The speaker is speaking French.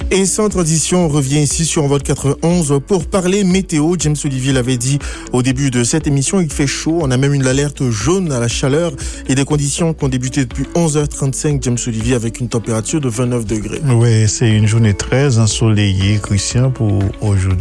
Et sans transition, on revient ici sur Envol 91 pour parler météo. James Olivier l'avait dit au début de cette émission, il fait chaud. On a même une alerte jaune à la chaleur et des conditions qui ont débuté depuis 11h35, James Olivier, avec une température de 29 degrés. Oui, c'est une journée très ensoleillée, Christian, pour aujourd'hui.